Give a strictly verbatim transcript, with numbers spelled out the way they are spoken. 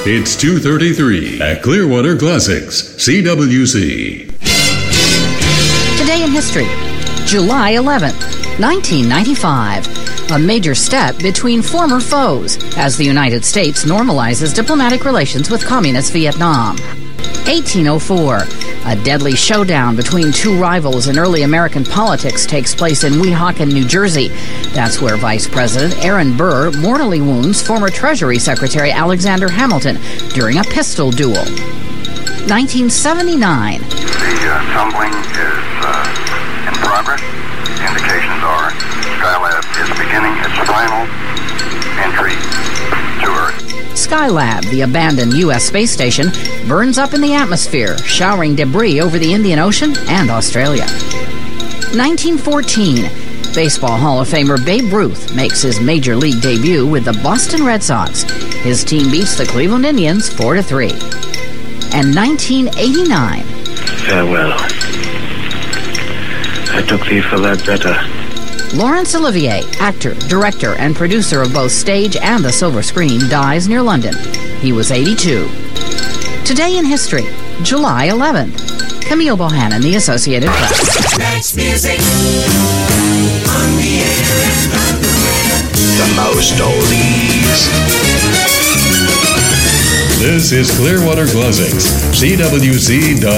It's two thirty-three at Clearwater Classics, C W C. Today in history, July eleventh, nineteen ninety-five. A major step between former foes as the United States normalizes diplomatic relations with communist Vietnam. eighteen oh four. A deadly showdown between two rivals in early American politics takes place in Weehawken, New Jersey. That's where Vice President Aaron Burr mortally wounds former Treasury Secretary Alexander Hamilton during a pistol duel. nineteen seventy-nine. The uh, tumbling is uh, in progress. The indications are Skylab is beginning its final entry to Earth. Skylab, the abandoned U S space station, burns up in the atmosphere, showering debris over the Indian Ocean and Australia. nineteen fourteen. Baseball Hall of Famer Babe Ruth makes his major league debut with the Boston Red Sox. His team beats the Cleveland Indians four to three. And nineteen eighty-nine. Farewell. I took thee for that better. Laurence Olivier, actor, director, and producer of both stage and the silver screen, dies near London. He was eighty-two. Today in history, July eleventh. Camille Bohannon, The Associated Press. That's music on the air and on the web. The most oldies. This is Clearwater Classics, C W C.